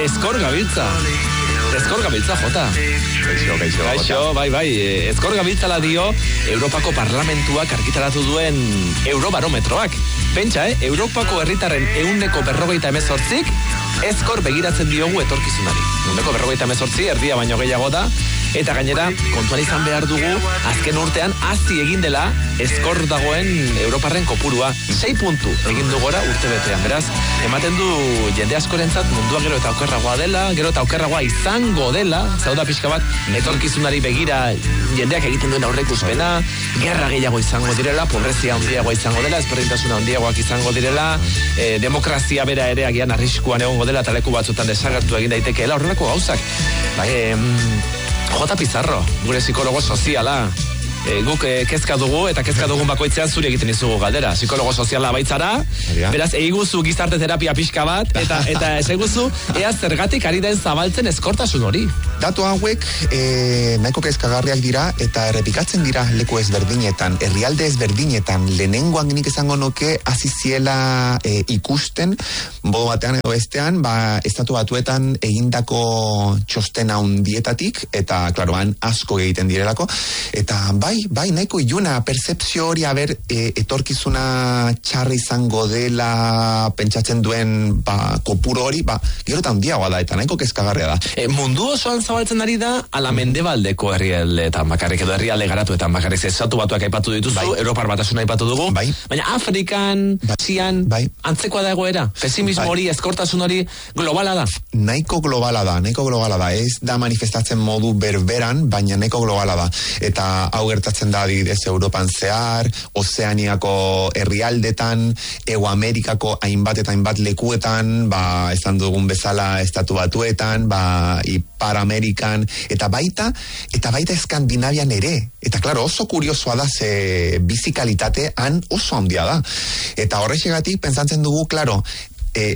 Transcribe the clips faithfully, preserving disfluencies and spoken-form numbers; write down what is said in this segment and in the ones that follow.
Eskor gabiltza. Eskor gabiltza, jota. Gaixo, gaixo. Gaixo, bai, bai. Eskor gabiltzala dio Europako Parlamentuak argitaratu duen Eurobarometroak. Pentsa, eh? Europako herritarren ehuneko berrogeita hemezortzik eskor begiratzen diogu etorkizunari. Ehuneko berrogeita hemezortzi, erdia baino gehiago da, eta gainera, kontuan izan behar dugu, azken urtean hazi egin dela eskor dagoen Europarren kopurua. Sei puntu egin du gora urte betean. Beraz, ematen du jende askorentzat mundua gero eta okerragoa dela, gero eta okerragoa izango dela, zauda pixka bat, etorkizunari begira jendeak egiten duen aurreikuspena, gerra gehiago izango direla, pobrezia handiagoa izango dela, ezberdintasuna handiagoak izango direla, eh, demokrazia bera ere agian arriskuan egongo dela, eta leku batzutan desagertu egin daitekeela, horrelako gauzak. Bai, em, J. Pizarro, gure psikologo soziala, e, guk e, kezka dugu, eta kezka dugun bakoitzean zuri egiten izugu galdera. Psikologo soziala baitzara, beraz, eiguzu gizarte terapia pixka bat, eta eta eseguzu, ea zergatik ari den zabaltzen eskortasun hori. Datu hauek e, nahiko kezkagarriak dira, eta errepikatzen dira leku ezberdinetan, herrialde ezberdinetan, lehenengoan nik izango nuke hasi ziela e, ikusten, modu batean edo bestean, ba, estatu batuetan egindako txostena hundietatik, eta, klaro, han asko egiten direlako, eta bai, bai, nahiko iluna, percepzio hori, haber, e, etorkizuna txarra izango dela, pentsatzen duen, ba, kopuro hori, ba, gero eta handiagoa da, eta nahiko kezkagarria da. E, mundu osoan zabaltzen ari da, ala mendebaldeko herrialdeetan bakarrik, edo herrialde garatuetan bakarrik, estatu batuak aipatu dituzu, bai. Europar batasuna aipatu dugu, bai. Baina Afrikan, bai. Asian, bai. Antzekoa da egoera, pesimismo hori, bai. Eskortasun hori, globala da. Nahiko globala da, nahiko globala da, ez da manifestatzen modu berberan, baina nahiko globala da, eta hau gertatzen da adibidez Europan zehar, Ozeaniako herrialdetan, Ego Amerikako hainbat eta hainbat lekuetan, ba, esan dugun bezala estatu batuetan, ba, Ipar Amerikan, eta baita, eta baita Eskandinavian ere. Eta klaro, oso kuriosoa da, ze bizikalitate han oso handia da. Eta horrexegatik, pentsatzen dugu, klaro, e,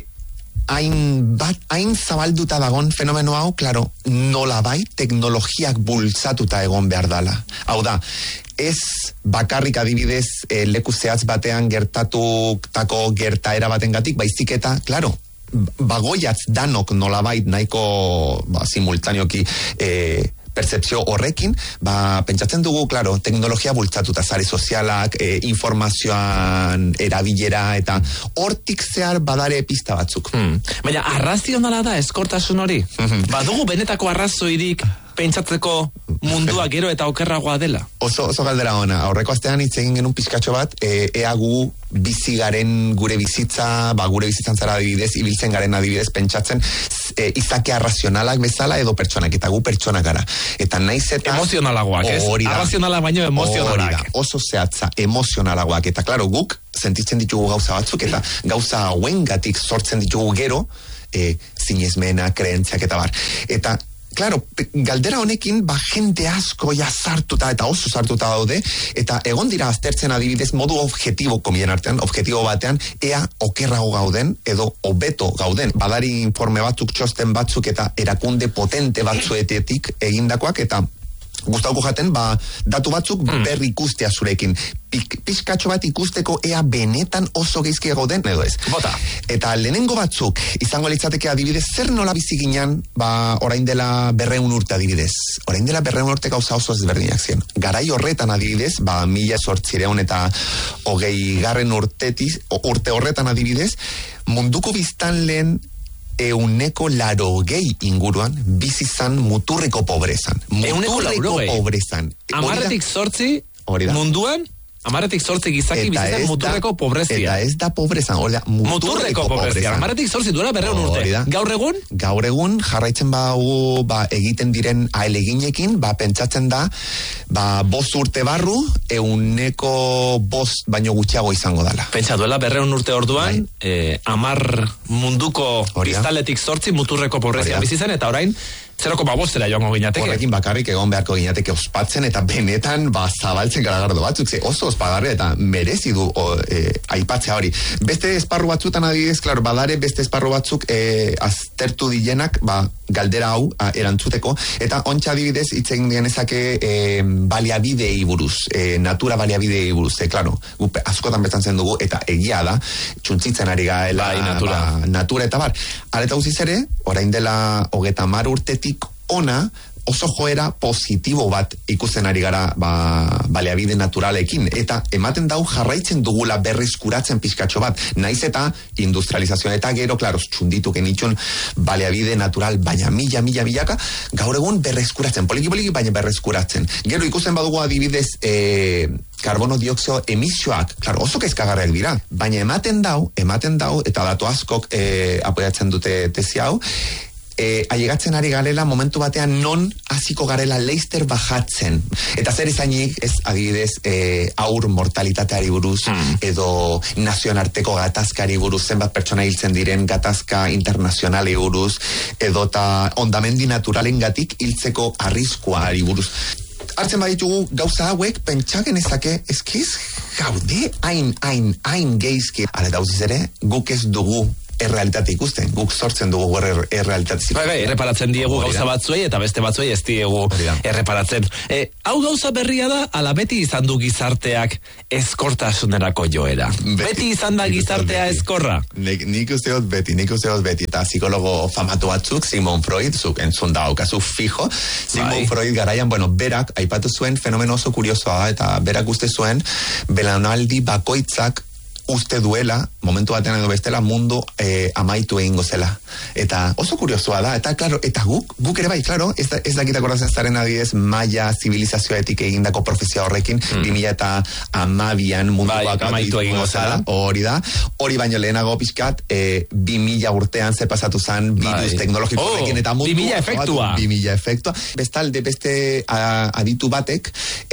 hain bat, hain zabalduta dagon fenomeno hau, klaro, nolabai teknologiak bultzatuta egon behar dala. Hau da, ez bakarrik adibidez e, leku zehatz batean gertatutako gertaera batengatik, baizik eta, klaro, bagoiatz danok nolabait nahiko ba, simultaneoki e, percepzio horrekin, ba, pentsatzen dugu, klaro, teknologia bultzatuta, sare sozialak, e, informazioan erabilera, eta hortik zehar badare pista batzuk. Hmm. Baina, arrazionala da eskortasun hori? Badugu benetako arrazoirik pentsatzeko mundua gero eta okerragoa dela? Oso, oso galdera ona. Aurreko astean hitz egin genuen pizkatxo bat, e, ea gu bizi garen gure bizitza, ba, gure bizitzan zara adibidez, ibiltzen garen adibidez, pentsatzen e, izakea razionalak bezala edo pertsonak, eta gu pertsonak gara. Eta naiz eta... Emozionalagoak, ez? Arrazionalak baino emozionalak. Oso zehatza, emozionalagoak. Eta klaro, guk sentitzen ditugu gauza batzuk, eta gauza hauengatik sortzen ditugu gero, e, zinezmena, kreentziak eta bar. Eta claro, galdera honekin, ba, jente asko ja sartuta eta oso sartuta daude, eta egon dira aztertzen adibidez modu objektibo, komien artean, objektibo batean, ea okerrago gauden, edo hobeto gauden. Badari informe batzuk, txosten batzuk, eta erakunde potente batzuetetik egindakoak, eta gustauko jaten, ba, datu batzuk mm. berri ikustea zurekin. Pizkatxo bat ikusteko ea benetan oso geizki gauden, edo ez. Bota. Eta lehenengo batzuk, izango litzateke adibidez, zer nola bizi ginen, ba, orain dela berreun urte adibidez. Orain dela berreun urte gauza oso ezberdinak ziren. Garai horretan adibidez, ba, mila sortzireun eta hogei garren urtetiz, urte horretan adibidez, munduko biztanleen euneko larogei inguruan bizizan muturreko pobrezan. Muturreko pobrezan. Amarretik sortzi munduan, amarretik sortzi gizaki bizizan muturreko pobrezia. Eta ez da pobrezan, hori da, muturreko pobrezia. Amarretik sortzi duela berreun urte. Gaur egun? Gaur egun jarraitzen bau, ba, egiten diren aheleginekin, ba, pentsatzen da, ba, bost urte barru, euneko bost baino gutxiago izango dela. Pentsa duela berreun urte orduan, eh, amar munduko biztaletik sortzi muturreko pobrezia bizizan, eta orain, zeroko babostera joango ginateke. Horrekin bakarrik egon beharko ginateke ospatzen, eta benetan ba, zabaltzen garagardo batzuk, ze oso ospagarria eta merezi du o, e, aipatzea hori. Beste esparru batzutan adibidez, klaro, badare beste esparru batzuk e, aztertu dilenak, ba, galdera hau a, erantzuteko, eta ontsa adibidez hitz egin genezake e, baliabidei buruz, e, natura baliabidei buruz, e, klaro, gu askotan betzantzen dugu, eta egia da, txuntzitzen ari gaela bai, natura. Ba, natura eta bar. Areta guziz ere, orain dela hogeta mar urtetik ona, oso joera positibo bat ikusten ari gara ba, baliabide naturalekin, eta ematen dau jarraitzen dugula berreskuratzen pizkatxo bat, naiz eta industrializazioa eta gero, klaro, txunditu genitxun baliabide natural, baina mila, mila, milaka, gaur egun berreskuratzen, poliki-poliki, baina berreskuratzen. Gero ikusten badugu adibidez, e, karbono dioxio emisioak, klaro, oso kezkagarriak dira, baina ematen dau, ematen dau, eta datu askok e, apoiatzen dute tesi hau, E, ailegatzen ari garela momentu batean non hasiko garela leister bajatzen. Eta zer izanik ez adibidez e, aur mortalitateari buruz hmm. edo nazionarteko gatazkari buruz, zenbat pertsona hiltzen diren gatazka internazionali buruz, edo eta ondamendi naturalengatik hiltzeko arriskuari buruz. Hartzen baditugu gauza hauek, pentsaken ezake, eskiz gaude hain, hain, hain geizki. Hale dauziz ere, guk ez dugu errealitate ikusten, guk sortzen dugu er, errealitate. Bai, bai, erreparatzen diegu gauza batzuei eta beste batzuei ez diegu erreparatzen. E, hau gauza berria da, ala beti izan du gizarteak eskortasunerako joera. Beti, beti izan da gizartea beti. Eskorra. Nik, nik usteot beti, nik usteot beti, eta psikologo famatu batzuk, Sigmund Freud, zuk entzun daukazu fijo, Sigmund bai. Freud garaian, bueno, berak, aipatu zuen fenomeno oso kuriosoa, eta berak uste zuen, belaunaldi bakoitzak uste duela, momentu batean edo bestela, mundu eh, amaitu egingo zela. Eta oso kuriosoa da, eta klaro, eta guk, guk ere bai, klaro, ez, ez dakit akordatzen zaren adibidez, maia zibilizazioetik egindako profezia horrekin, mm. bi mila eta hamabian munduak bai, amaitu egingo zela. Hori da, hori baino lehenago pixkat, eh, bi mila urtean ze pasatu zan, virus bai. Teknologiko oh, horrekin, eta mundu... bi mila efektua. bi mila efektua. Bestalde, beste a, aditu batek,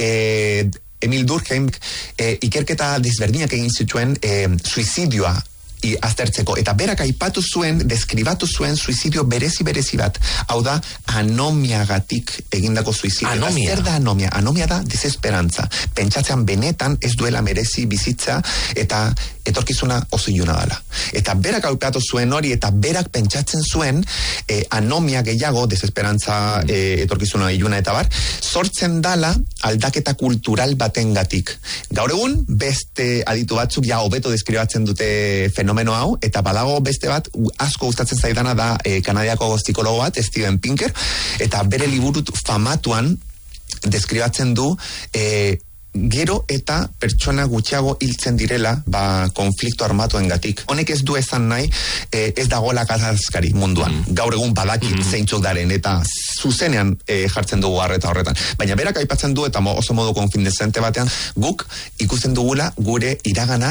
eh, Emil Durkheim eh, ikerketa desberdinak egin zituen eh, suizidioa i aztertzeko, eta berak aipatu zuen, deskribatu zuen suizidio berezi-berezi bat, hau da anomiagatik egindako suizidio. Anomia? Zer da anomia? Anomia da desesperantza. Pentsatzean benetan ez duela merezi bizitza, eta etorkizuna oso iluna dala. Eta berak aipatu zuen hori, eta berak pentsatzen zuen eh, anomia gehiago, desesperantza, eh, etorkizuna iluna eta bar, sortzen dala aldaketa kultural batengatik. Gaur egun, beste aditu batzuk ja hobeto deskribatzen dute fenomeno hau, eta badago beste bat, asko gustatzen zaidana da eh, kanadiako psikologo bat, Steven Pinker, eta bere liburut famatuan deskribatzen du eh, gero eta pertsona gutxiago hiltzen direla ba, konflikto armatuengatik. Honek ez du esan nahi eh, ez dagoela gatazkari munduan. Mm. Gaur egun badakit mm. zeintzuk daren eta zuzenean eh, jartzen dugu harreta horretan. Baina berak aipatzen du eta oso modu konfindezente batean guk ikusten dugula gure iragana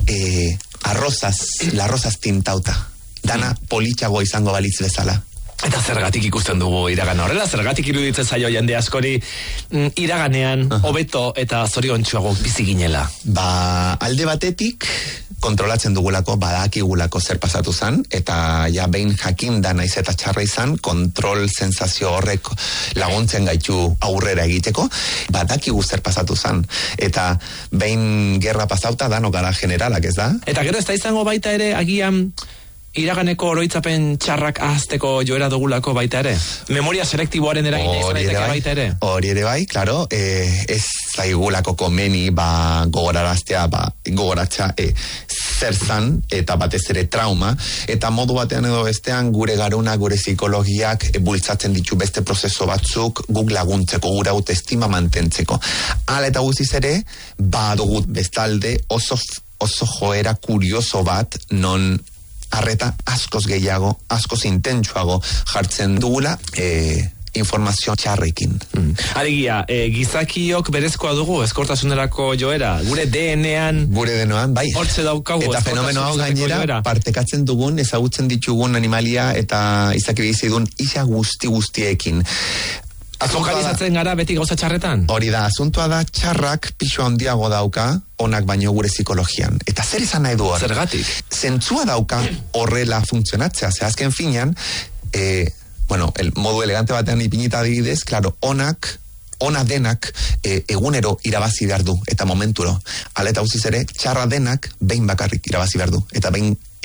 eh, arrozaz, larrozaz tintauta. Dana mm. politxago izango balitz bezala. Eta zergatik ikusten dugu iragana horrela, zergatik iruditzen zaio jende askori mm, iraganean hobeto uh-huh. eta zoriontsuago bizi ginela. Ba, alde batetik kontrolatzen dugulako, badakigulako zer pasatu zan, eta ja behin jakin da naiz eta txarra izan, kontrol sensazio horrek laguntzen gaitu aurrera egiteko, badakigu zer pasatu zan, eta behin gerra pasauta da nokara generalak, ez da? Eta gero ez da izango baita ere agian iraganeko oroitzapen txarrak ahazteko joera dugulako baita ere? Memoria selektiboaren eragina izan daiteke baita ere? Hori ere bai, klaro, eh, ez zaigulako komeni ba, gogoraraztea, ba, gogoratza eh, zer zan, eta batez ere trauma, eta modu batean edo bestean gure garuna, gure psikologiak e, bultzatzen ditu beste prozeso batzuk guk laguntzeko, gure autoestima mantentzeko. Hala eta guztiz ere, badugu bestalde oso, oso joera kurioso bat non arreta askoz gehiago, askoz intentsuago jartzen dugula e, informazio txarrekin. Mm. Alegia, e, gizakiok berezkoa dugu eskortasunerako joera, gure D N An gure D N An, bai. Hortze daukagu eta fenomeno hau gainera joera. Partekatzen dugun, ezagutzen ditugun animalia eta izaki bizidun isa guzti guztiekin. Fokalizatzen gara beti gauza txarretan? Hori da, asuntua da txarrak pixo handiago dauka onak baino gure psikologian. Eta zer izan nahi du hor? Zergatik? Zentzua dauka horrela funtzionatzea. Ze azken finean, eh, bueno, el modu elegante batean ipinita adibidez, claro, onak, ona denak eh, egunero irabazi behar du, eta momenturo. Hala eta guztiz ere, txarra denak behin bakarrik irabazi behar du. Eta behin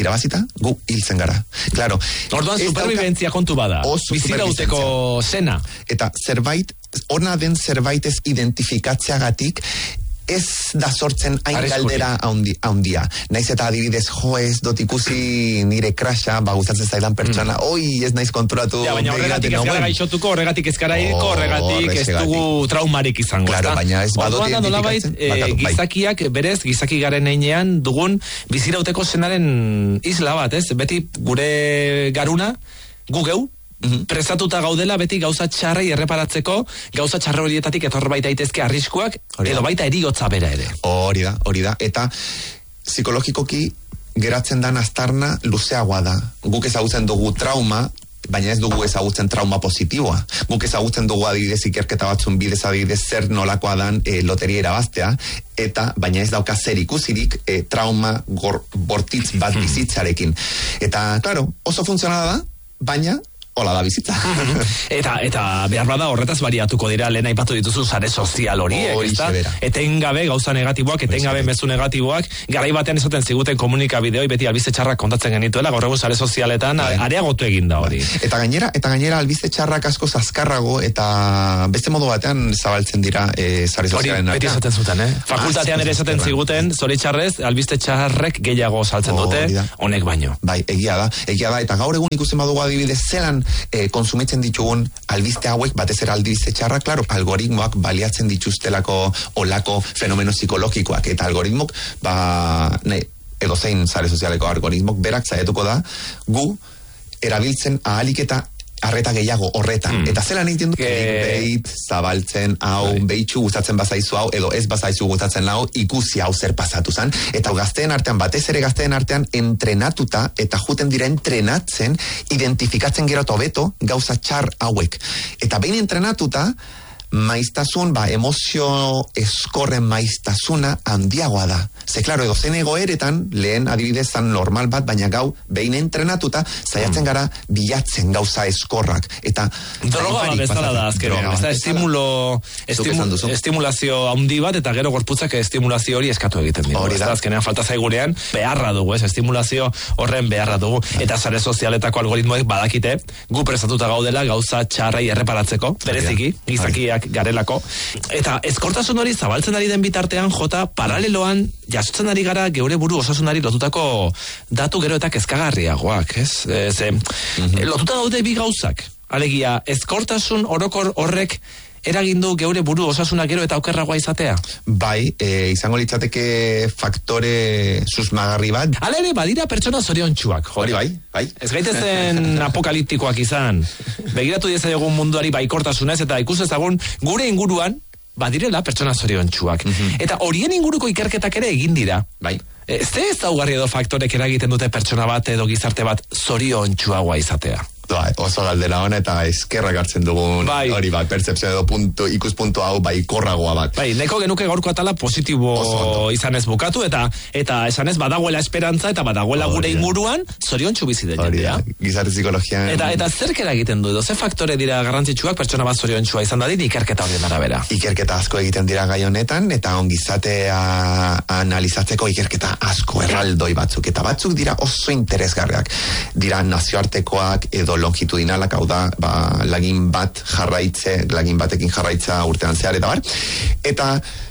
irabazita, gu hiltzen gara. Claro. Orduan superbibentzia kontu bada. Bizirauteko zena. Eta zerbait, ona den zerbait ez identifikatzeagatik, ez da sortzen hain galdera haundia. Naiz eta adibidez, jo ez dot ikusi nire krasha, ba gustatzen zaidan pertsona, mm. oi, ez naiz konturatu. Ja, baina horregatik ez gara gaixotuko, horregatik ez gara hilko, horregatik ez dugu traumarik izango. Claro, baina ez badot identifikatzen. E, gizakiak, berez, gizaki garen einean dugun bizirauteko zenaren isla bat, ez? Beti gure garuna, gu geu, Mm-hmm. Prestatuta gaudela beti gauza txarrei erreparatzeko, gauza txarra horietatik etor baita daitezke arriskuak, edo baita eriotza bera ere. Hori da, hori da. Eta psikologikoki geratzen dan aztarna luzeagoa da. Guk ezagutzen dugu trauma, baina ez dugu ezagutzen trauma positiboa. Guk ezagutzen dugu adibidez ikerketa batzun bidez adibidez zer nolakoa dan e, loteria irabaztea, eta baina ez dauka zer ikusirik e, trauma gor, bortitz bat bizitzarekin. Eta, claro, oso funtzionala da, baina hola da bizitza. eta eta behar bada horretaz bariatuko dira lehen aipatu dituzu sare sozial horiek, oh, ezta? Etengabe gauza negatiboak, etengabe mezu negatiboak, garai batean esaten ziguten komunikabideoi beti albiste txarrak kontatzen genituela, gaur egun sare sozialetan bai. areagotu egin da hori. Bai. Eta gainera, eta gainera albiste txarrak asko azkarrago eta beste modu batean zabaltzen dira e, sare sozialen artean. Hori beti esaten zuten, eh? Fakultatean ere esaten ziguten, zoritxarrez, albiste txarrek gehiago saltzen oh, dute, honek baino. Bai, egia da, egia da, eta gaur egun ikusten badugu adibidez zelan E, konsumitzen ditugun albiste hauek, batez ere albiste txarra, klaro, algoritmoak baliatzen dituztelako olako fenomeno psikologikoak, eta algoritmok, ba, ne, edo zein sare sozialeko algoritmok, berak zaiatuko da, gu erabiltzen ahalik eta arreta gehiago horretan. Mm. Eta zelan egiten du? Clickbait, zabaltzen, hau, right. Behitxu gustatzen bazaizu hau, edo ez bazaizu gustatzen hau, ikusi hau zer pasatu zan. Eta gazteen artean, batez ere gazteen artean, entrenatuta, eta juten dira entrenatzen, identifikatzen gero hobeto gauza txar hauek. Eta behin entrenatuta, maiztasun, ba, emozio eskorren maiztasuna handiagoa da. Ze, klaro, edo zen egoeretan, lehen adibidez zan normal bat, baina gau, behin entrenatuta, zaiatzen gara bilatzen gauza eskorrak. Eta droga bat bezala da azkenean. Ez da estimulo, estimu, estimulazio handi bat, eta gero gorputzak estimulazio hori eskatu egiten dugu. Hori da. Azkenean falta zaigurean beharra dugu, ez? Estimulazio horren beharra dugu. Eta sare sozialetako algoritmoek badakite, gu prestatuta gaudela gauza txarrei erreparatzeko, bereziki, gizakiak garelako. Eta ezkortasun hori zabaltzen ari den bitartean jota paraleloan jasotzen ari gara geure buru osasunari lotutako datu gero eta kezkagarriagoak, ez? Ze, mm-hmm. lotuta daude bi gauzak. Alegia, ezkortasun orokor horrek eragindu geure buru osasuna gero eta okerragoa izatea? Bai, e, izango litzateke faktore susmagarri bat. Hala ere, badira pertsona zoriontsuak. Hori bai, bai. Ez gaitezen apokaliptikoak izan. Begiratu diezaiogun munduari baikortasunez eta ikusezagun gure inguruan badirela pertsona zoriontsuak. Mm-hmm. Eta horien inguruko ikerketak ere egin dira. Bai. Ez ez daugarri edo faktorek eragiten dute pertsona bat edo gizarte bat zoriontsuagoa izatea? Bai, oso galdera hona eta eskerrak hartzen dugun bai. Hori bat, pertzepzio edo puntu, ikuspuntu hau bai korragoa bat. Bai, neko genuke gaurko atala positibo izanez bukatu eta eta esanez badagoela esperantza eta badagoela oh, gure inguruan zoriontsu bizi den jendea. Gizarte psikologian. Eta, eta zerk eragiten du edo, ze faktore dira garrantzitsuak pertsona bat zoriontsua izan dadin ikerketa horien arabera? Ikerketa asko egiten dira gai honetan eta ongizatea analizatzeko ikerketa asko erraldoi batzuk eta batzuk dira oso interesgarriak. Dira nazioartekoak edo longitudinalak, hau da, ba, lagin bat jarraitze, lagin batekin jarraitza urtean zehar eta bar. Eta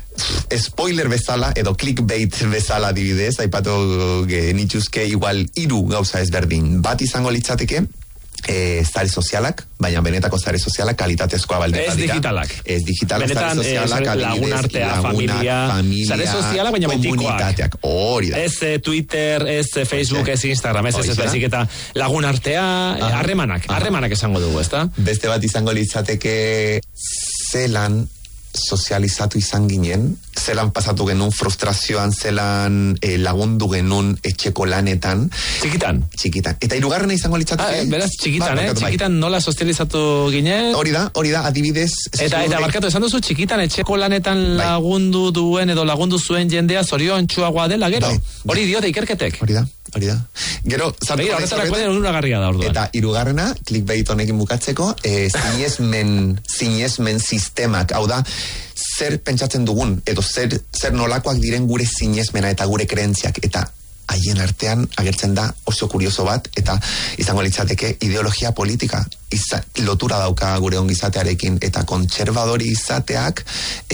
spoiler bezala, edo clickbait bezala adibidez, aipatu genituzke igual hiru gauza ezberdin. Bat izango litzateke, E, zare sozialak, baina benetako zare sozialak kalitatezkoa baldeta dira. Ez digitalak. Ez digitalak, benetan, zare sozialak, e, lagun artea, laguna, familia, familia, zare sozialak, baina komunitateak. Hori da. Ez e, Twitter, ez e, Facebook, ez Instagram, ez ez ez eta lagun artea, harremanak, harremanak esango dugu, ezta? Beste bat izango litzateke zelan sozializatu izan ginen, zelan pasatu genuen frustrazioan, zelan eh, lagundu genuen etxeko lanetan. Txikitan. Txikitan. Eta hirugarrena izango litzateke. Ah, beraz, txikitan, ba, eh? Txikitan nola sozializatu ginen. Hori da, hori da, adibidez. Eta, eta barkatu, esan duzu, txikitan etxeko lanetan bai. lagundu duen edo lagundu zuen jendea zoriontsuagoa dela, gero? Bai. Hori diote ikerketek. Hori da. Hori da. Gero, Begira, horretarako den onuragarria da orduan. Eta hirugarrena, clickbait honekin bukatzeko, e, sinesmen, sinesmen sistemak, hau da, zer pentsatzen dugun, edo zer, zer nolakoak diren gure sinesmena eta gure kreentziak, eta haien artean agertzen da oso kurioso bat, eta izango litzateke ideologia politika iza, lotura dauka gure ongizatearekin, eta kontserbadori izateak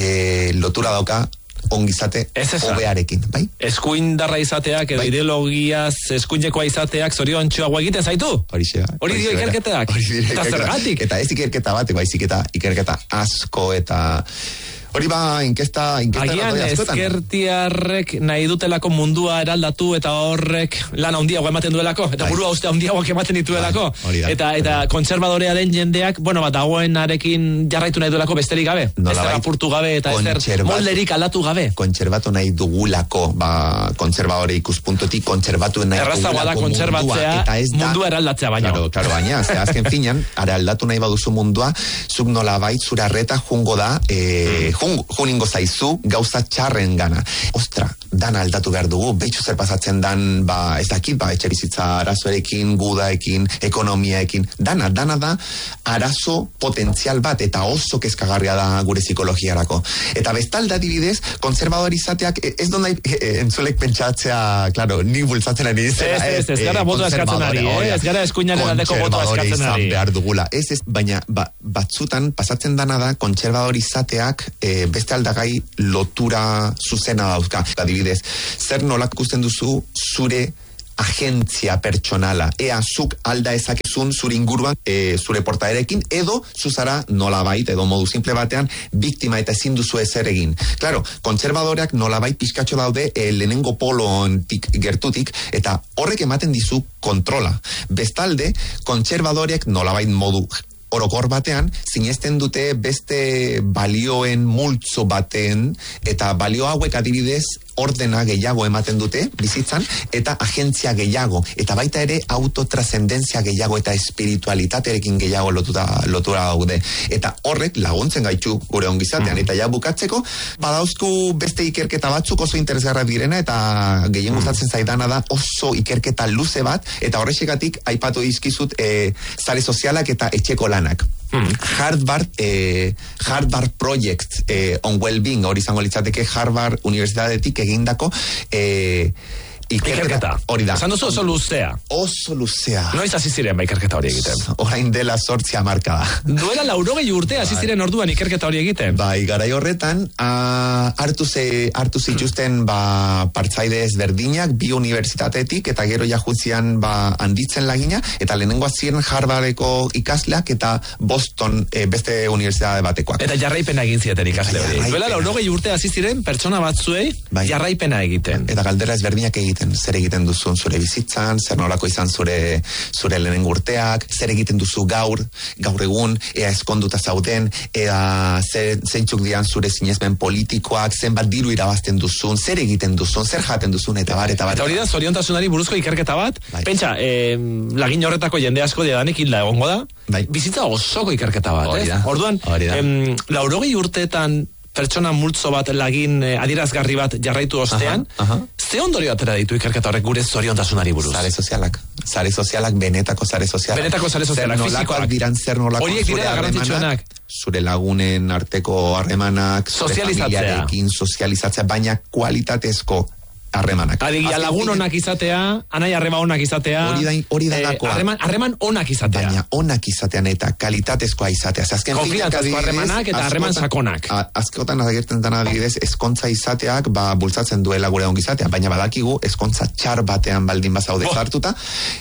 e, lotura dauka ongizate hobearekin, bai? Eskuindarra izateak edo ideologiaz eskuinekoa izateak zorion txoago egiten zaitu? Horixe. Hori dio ikerketak? Eta zergatik? Eta ez ikerketa bat, baizik eta ikerketa asko eta... Hori ba, inkesta... Agian ezkertiarrek nahi dutelako mundua eraldatu eta horrek lan handiago ematen duelako, eta burua uste handiagoak ematen dituelako. Eta eta kontserbadorea den jendeak, bueno, bat dagoenarekin jarraitu nahi duelako besterik gabe. Ez da apurtu gabe eta ez molderik aldatu gabe. Kontserbatu nahi dugulako, ba, kontserbadore ikuspuntotik kontserbatu nahi dugulako mundua. Mundua eraldatzea baina. Claro, claro, baina, ze azken finan, eraldatu nahi baduzu mundua, zuk nolabait zure arreta jungo da, eh, juningo zaizu gauza txarren gana. Ostra, dana aldatu behar dugu, behitxu zer pasatzen dan, ba, ez dakit, ba, etxerizitza arazoerekin, gudaekin, ekonomiaekin, dana, dana da arazo potentzial bat, eta oso kezkagarria da gure psikologiarako. Eta bestalda adibidez, konservador izateak, ez dondai entzulek pentsatzea, klaro, ni bultzatzen ari izena. Ez, ez, ez gara botoa eskatzen ari, ez gara eskuinaren aldeko botoa eskatzen ari. Behar dugula. Ez, ez, baina ba, batzutan pasatzen dana da, konservador izateak E, beste aldagai lotura zuzena dauzka. Adibidez, zer nolak ikusten duzu zure agentzia pertsonala, ea zuk alda ezakezun zure inguruan e, zure portaerekin, edo zuzara nolabait, edo modu simple batean biktima eta ezin duzu ezer egin. Claro, kontserbadoreak nolabait pizkatxo daude e, lehenengo poloontik gertutik, eta horrek ematen dizu kontrola. Bestalde, kontserbadoreak nolabait modu orokor batean, sinesten dute beste balioen multzo baten, eta balio hauek adibidez ordena gehiago ematen dute bizitzan, eta agentzia gehiago, eta baita ere autotrasendentzia gehiago eta espiritualitatearekin gehiago lotuta, lotura daude. Eta horrek laguntzen gaitu gure ongizatean, mm. eta ja bukatzeko, badauzku beste ikerketa batzuk oso interesgarra direna, eta gehien mm. gustatzen zaidana da oso ikerketa luze bat, eta horrexegatik aipatu izkizut e, sare sozialak eta etxeko lanak. Hmm. Harvard eh, Harvard Project eh, on Wellbeing, hori izango litzateke Harvard Universitatetik egindako eh, ikerketa. Hori da. Esan duzu oso luzea. Oso luzea. Noiz hasi ziren ba ikerketa hori egiten? Orain dela sortzia marka da. Duela laurogei urte hasi ziren orduan ikerketa hori egiten? Bai, garai horretan, a, hartu, ze, hartu zituzten ba, partzaide ezberdinak, bi unibertsitatetik, eta gero jahutzian ba, handitzen lagina, eta lehenengo ziren Harvardeko ikasleak, eta Boston e, beste unibertsitate batekoak. Eta jarraipena egin zieten ikasle hori. Duela laurogei urte hasi ziren pertsona batzuei bai. Jarraipena egiten. Eta galdera ezberdinak egiten. Zer egiten duzun zure bizitzan, zer nolako izan zure zure lehenengo urteak, zer egiten duzu gaur, gaur egun, ea eskonduta zauden, ea zeintzuk dian zure sinesmen politikoak, zenbat diru irabazten duzun, zer egiten duzun, zer jaten duzun, eta bar, eta bar. Eta hori da, zoriontasunari buruzko ikerketa bat, bai. Pentsa, eh, lagin horretako jende asko diadanik hilda egongo da, bai. Bizitza osoko ikerketa bat, hori da, eh? Orduan, hori da. Em, laurogei urteetan pertsona multzo bat lagin eh, adierazgarri bat jarraitu ostean, aha, aha. Ze ondorio atera ditu ikerketa horrek gure zoriontasunari buruz? Sare sozialak. Sare sozialak, benetako sare sozialak. Benetako sare sozialak, fizikoak. Diran zer nolako horiek dira garrantzitsuenak. Zure lagunen arteko harremanak, zure familiarekin sozializatzea, baina kualitatezko harremanak. Adigia lagun onak izatea, anai arreba onak izatea. Hori da, hori da gakoa. Harreman, harreman onak izatea. Baina onak izatean eta kalitatezkoa izatea. Konfiantzazko harremanak eta harreman sakonak. Azkotan agertzen dena adibidez, ezkontza izateak ba, bultzatzen duela gure ongizatea, baina badakigu ezkontza txar batean baldin bazaude zartuta,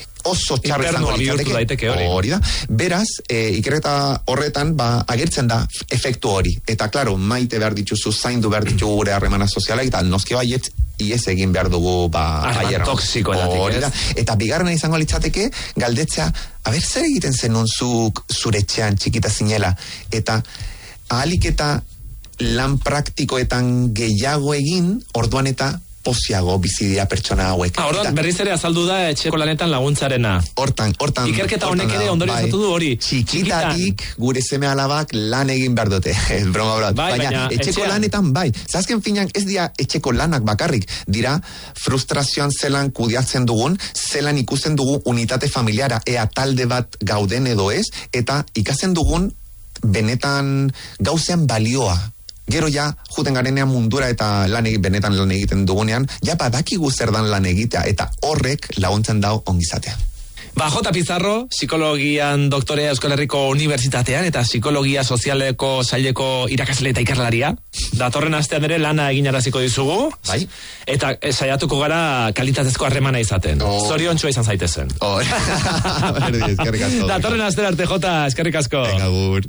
oso txar izango litzateke hori. Hori da. Beraz, e, ikerketa horretan ba, agertzen da efektu hori. Eta, klaro, maite behar dituzu, zaindu behar ditugu gure harremana sozialak, eta noski baiet, iez egin behar dugu ba, harreman toksiko hori da. Eta bigarrena izango litzateke, galdetzea, aber, zer egiten zenun zuk zure etxean txikita zinela, eta ahalik eta lan praktikoetan gehiago egin, orduan eta poziago bizidia pertsona hauek. Ah, orduan, berriz ere azaldu da etxeko lanetan laguntzarena. Hortan, hortan. Ikerketa honek ere ondorio bai, du hori. Txikitatik gure seme alabak lan egin behar dute. Broma brat. Bai, baina, baina etxeko etxean. Lanetan bai. Zazken finan ez dira etxeko lanak bakarrik. Dira frustrazioan zelan kudiatzen dugun, zelan ikusten dugu unitate familiara, ea talde bat gauden edo ez, eta ikasen dugun benetan gauzean balioa Gero ja, juten garenean mundura eta lan egiten, benetan lan egiten dugunean, ja badakigu zer dan lan egitea, eta horrek laguntzen dau ongizatea. Ba, J. Pizarro, psikologian doktorea Euskal Herriko Unibertsitatean eta psikologia sozialeko saileko irakasle eta ikerlaria. Datorren astean ere lana eginaraziko dizugu. Bai. Eta eh, saiatuko gara kalitatezko harremana izaten. Oh. Zoriontxua izan zaitezen. Oh. Berdi, eskerrik asko. Datorren astean arte, Jota, eskerrik asko. Venga, gur.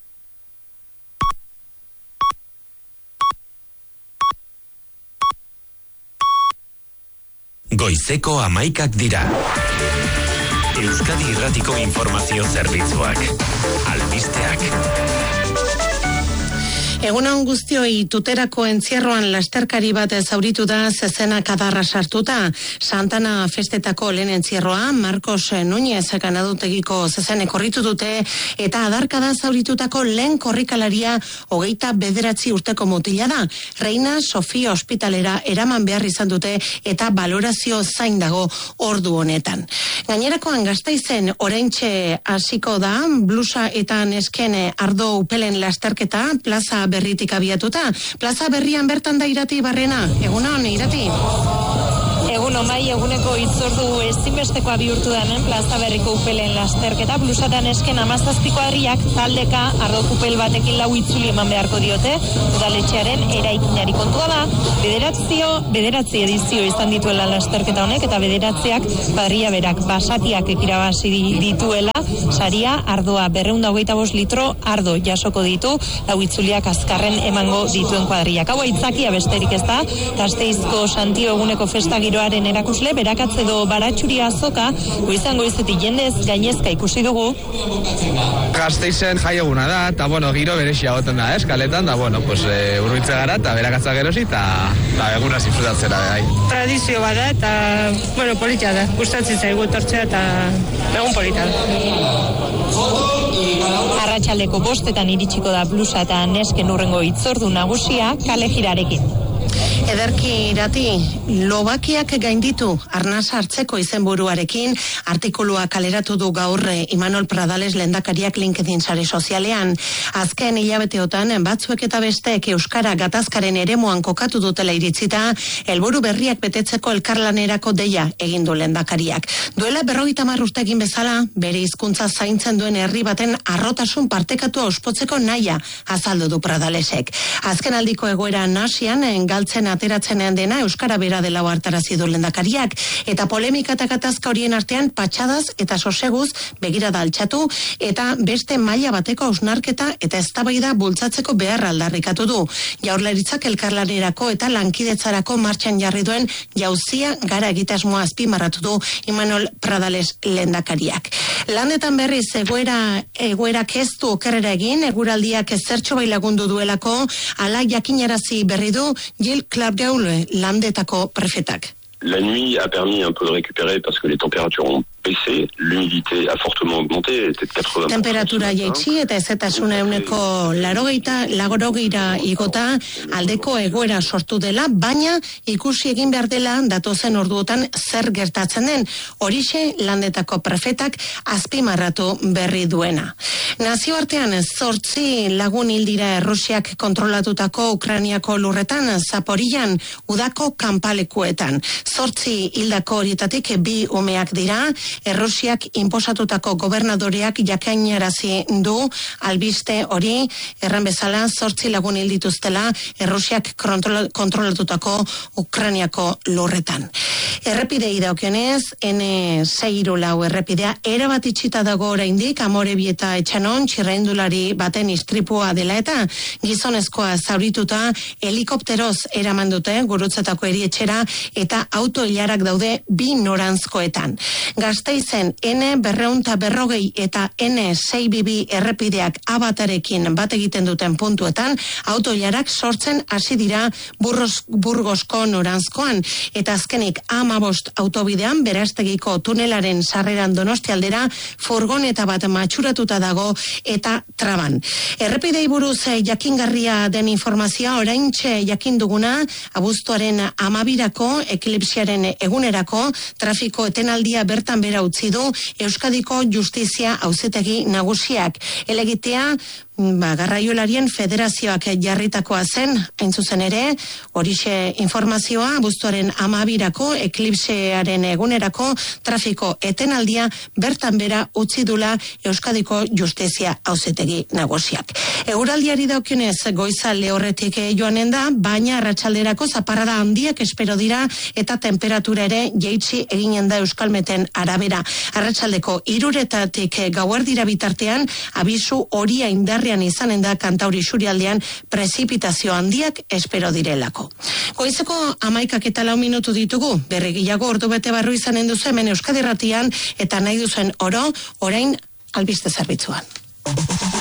Goizeko amaikak dira. Euskadi Irratiko Informazio Zerbitzuak. Albisteak. Egunon guztioi, Tuterako entzierroan lasterkari bat zauritu da zezenak adarra sartuta. Santana festetako lehen entzierroa, Marcos Núñez ganadutegiko zezene korritu dute, eta adarkada zauritutako lehen korrikalaria hogeita bederatzi urteko mutila da. Reina Sofia ospitalera eraman behar izan dute eta balorazio zain dago ordu honetan. Gainerakoan Gasteizen oraintxe hasiko da, blusa eta nesken ardo upelen lasterketa, plaza berritik abiatuta. Plaza berrian bertan da Irati Barrena. Egunon, Irati. Egun omai, eguneko itzordu ezinbestekoa bihurtu danen plaza berriko upelen lasterketa, blusatan esken amazazpiko harriak taldeka ardo kupel batekin lau itzuli eman beharko diote, udaletxearen eraikinari kontua da, bederatzio, bederatzi edizio izan dituela lasterketa honek, eta bederatziak barria berak basatiak ekirabazi dituela, saria ardoa berreunda hogeita bost litro ardo jasoko ditu, lau itzuliak azkarren emango dituen kuadriak. Hau aitzakia besterik ez da, Gasteizko Santio eguneko festa giroaren erakusle, berakatze do baratxuri azoka, goizan goizetik jendez gainezka ikusi dugu. Gasteizen jai eguna da, eta bueno, giro berexia goten da, eskaletan, da bueno, pues e, urruitze gara, eta berakatza gerosi, eta eguna zifrutatzera da. Tradizio bada, eta bueno, polita da, gustatzen zaigu tortzea, eta egun polita da. Arratsaldeko bostetan iritsiko da blusa eta nesken urrengo itzordu nagusia kale jirarekin. Ederki Irati, Lobakiak gainditu arnaz hartzeko izenburuarekin artikulua kaleratu du gaur Imanol Pradales lehendakariak LinkedIn sare sozialean. Azken hilabeteotan batzuek eta besteek euskara gatazkaren eremuan kokatu dutela iritzita, helburu berriak betetzeko elkarlanerako deia egin du lehendakariak. Duela berrogeita hamar urte egin bezala, bere hizkuntza zaintzen duen herri baten arrotasun partekatua ospotzeko nahia azaldu du Pradalesek. Azken aldiko egoera nasian galtzen ateratzenean dena euskara bera dela hartarazi du lehendakariak, eta polemika eta gatazka horien artean patxadaz eta soseguz begirada altxatu eta beste maila bateko hausnarketa eta eztabaida bultzatzeko beharra aldarrikatu du. Jaurlaritzak elkarlanerako eta lankidetzarako martxan jarri duen jauzia gara egitasmoa azpimarratu du Imanol Pradales lehendakariak. Landetan berriz egoera egoerak ez du okerrera egin, eguraldiak zertxo bai lagundu duelako, ala jakinarazi berri du Gil Clargaule landetako prefetak. La nuit a permis un peu de récupérer parce que les températures ont baissé, l'humidité a fortement augmenté, était de quatre-vingts pour cent. Temperatura jaitsi eta ezetasuna euneko larogeita, larogeira igota aldeko egoera sortu dela, baina ikusi egin behar dela datozen orduotan zer gertatzen den. Horixe landetako prefetak azpimarratu berri duena. Nazioartean zortzi lagun hildira Errusiak kontrolatutako Ukrainiako lurretan, Zaporillan udako kanpalekuetan. Zortzi hildako horietatik bi umeak dira, Errusiak inposatutako gobernadoreak jakainarazi du albiste hori, erran bezala zortzi lagun hildituztela Errusiak kontrolatutako Ukrainiako lurretan. Errepidei daukionez, N sei hiru lau errepidea erabat itxita dago oraindik Amorebi eta Etxanon txirrendulari baten istripua dela eta gizonezkoa zaurituta helikopteroz eraman dute Gurutzetako erietxera eta auto ilarak daude bi noranzkoetan. Gasteizen N berreunta berrogei eta N sei bibi errepideak abatarekin bat egiten duten puntuetan auto ilarak sortzen hasi dira burros, burgosko noranzkoan eta azkenik amabost autobidean Berastegiko tunelaren sarreran Donostialdera furgoneta bat matxuratuta dago eta traban. Errepidei buruz jakingarria den informazioa oraintxe jakin duguna abuztuaren amabirako eklipsiaren egunerako trafiko etenaldia bertan bera utzi du Euskadiko Justizia Auzitegi Nagusiak. Elegitea ba, garraiolarien federazioak jarritakoa zen, hain zuzen ere, horixe informazioa, abuztuaren amabirako, eklipsearen egunerako, trafiko etenaldia, bertan bera utzi dula Euskadiko Justizia Auzitegi Nagusiak. Eguraldiari daukionez goiza lehorretik joanen da, baina arratsalderako zaparrada handiak espero dira eta temperatura ere jeitsi eginen da Euskalmeten arabera. Arratsaldeko hiruretatik gauerdira bitartean abisu horia indarrean izanen da Kantauri Isurialdean prezipitazio handiak espero direlako. Goizeko hamaikak eta lau minutu ditugu, berrigiago ordu bete barru izanen duzu hemen Euskadi Irratian eta nahi duzuen oro, orain albiste zerbitzuan.